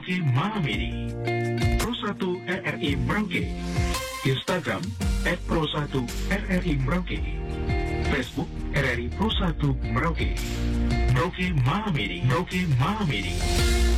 Merauke malam ini. Pro1 RRI Merauke. Instagram @pro1 RRI Merauke. Facebook RRI Pro1 Merauke. Merauke malam ini. Merauke malam ini.